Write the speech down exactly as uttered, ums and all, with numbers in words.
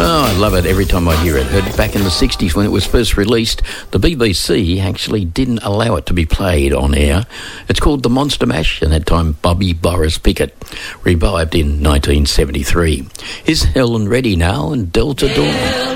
Oh, I love it every time I hear it. Heard back in the sixties when it was first released, the B B C actually didn't allow it to be played on air. It's called The Monster Mash, and that time Bobby Boris Pickett, revived in nineteen seventy-three. Here's Helen Reddy now and Delta Dawn.